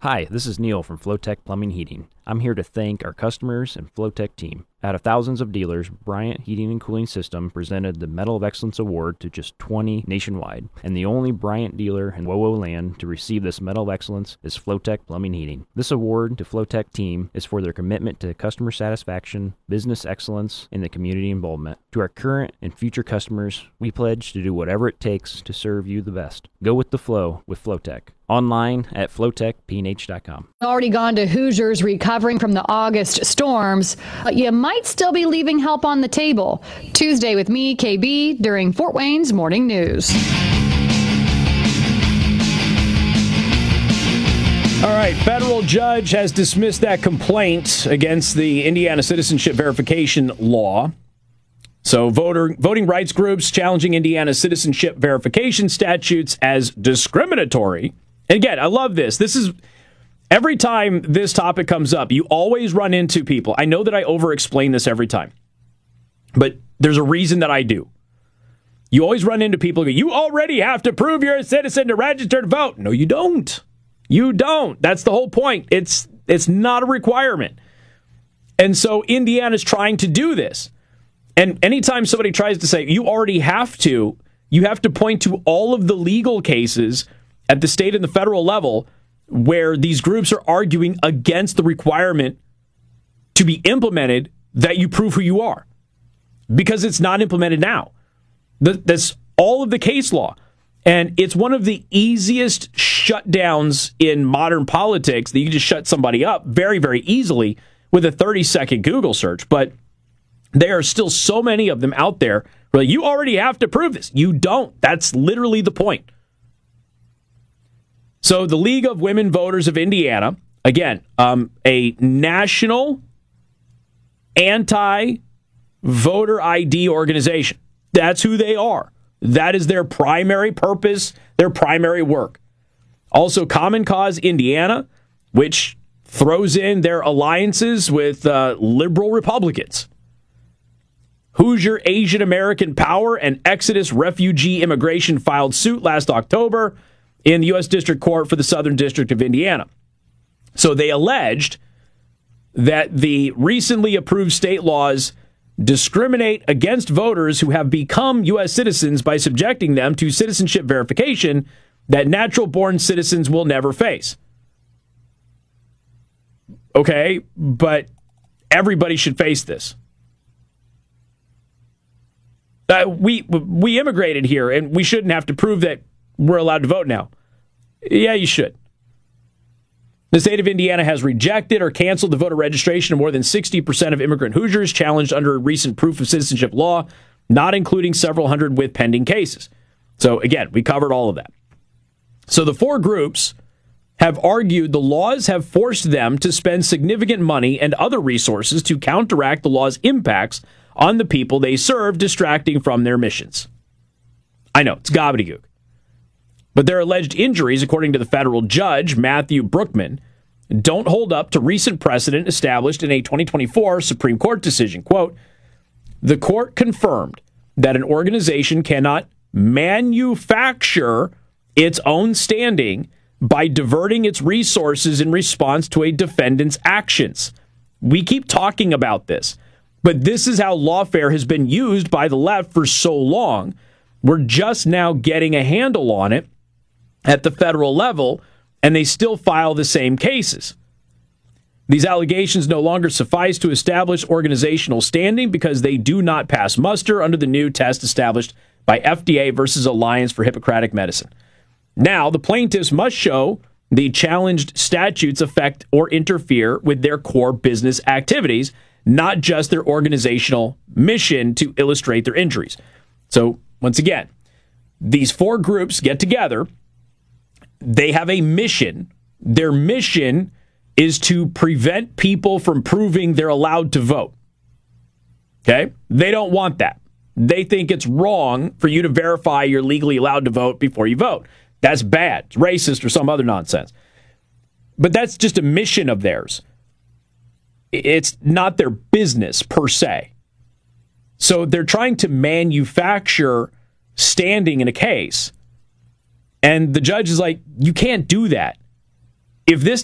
Hi, this is Neil from Flowtech Plumbing Heating. I'm here to thank our customers and Flowtech team. Out of thousands of dealers, Bryant Heating and Cooling System presented the Medal of Excellence Award to just 20 nationwide, and the only Bryant dealer in WOWO land to receive this Medal of Excellence is Flowtech Plumbing Heating. This award to Flowtech team is for their commitment to customer satisfaction, business excellence, and the community involvement. To our current and future customers, we pledge to do whatever it takes to serve you the best. Go with the flow with Flowtech. Online at flowtechpnh.com. Already gone to Hoosiers recovering from the August storms, but you might still be leaving help on the table. Tuesday with me, KB, during Fort Wayne's Morning News. All right, federal judge has dismissed that complaint against the Indiana citizenship verification law. So voting rights groups challenging Indiana's citizenship verification statutes as discriminatory. And again, I love this. This is every time this topic comes up, you always run into people. I know that I over-explain this every time, but there's a reason that I do. You always run into people who go, you already have to prove you're a citizen to register to vote. No, you don't. You don't. That's the whole point. It's not a requirement. And so Indiana's trying to do this. And anytime somebody tries to say, you already have to, you have to point to all of the legal cases at the state and the federal level where these groups are arguing against the requirement to be implemented that you prove who you are. Because it's not implemented now. That's all of the case law. And it's one of the easiest shutdowns in modern politics that you can just shut somebody up very, very easily with a 30-second Google search. But there are still so many of them out there where you already have to prove this. You don't. That's literally the point. So the League of Women Voters of Indiana, again, a national anti-voter ID organization. That's who they are. That is their primary purpose, their primary work. Also, Common Cause Indiana, which throws in their alliances with liberal Republicans. Hoosier Asian American Power and Exodus Refugee Immigration filed suit last October in the U.S. District Court for the Southern District of Indiana. So they alleged that the recently approved state laws discriminate against voters who have become U.S. citizens by subjecting them to citizenship verification that natural-born citizens will never face. Okay, but everybody should face this. We immigrated here, and we shouldn't have to prove that we're allowed to vote now. Yeah, you should. The state of Indiana has rejected or canceled the voter registration of more than 60% of immigrant Hoosiers challenged under a recent proof of citizenship law, not including several hundred with pending cases. So again, we covered all of that. So the four groups have argued the laws have forced them to spend significant money and other resources to counteract the law's impacts on the people they serve, distracting from their missions. I know, it's gobbledygook. But their alleged injuries, according to the federal judge, Matthew Brookman, don't hold up to recent precedent established in a 2024 Supreme Court decision. Quote, the court confirmed that an organization cannot manufacture its own standing by diverting its resources in response to a defendant's actions. We keep talking about this, but this is how lawfare has been used by the left for so long. We're just now getting a handle on it at the federal level, and they still file the same cases. These allegations no longer suffice to establish organizational standing because they do not pass muster under the new test established by FDA versus Alliance for Hippocratic Medicine. Now, the plaintiffs must show the challenged statutes affect or interfere with their core business activities, not just their organizational mission to illustrate their injuries. So, once again, these four groups get together. They have a mission. Their mission is to prevent people from proving they're allowed to vote. Okay? They don't want that. They think it's wrong for you to verify you're legally allowed to vote before you vote. That's bad. It's racist or some other nonsense. But that's just a mission of theirs. It's not their business per se. So they're trying to manufacture standing in a case. And the judge is like, you can't do that. If this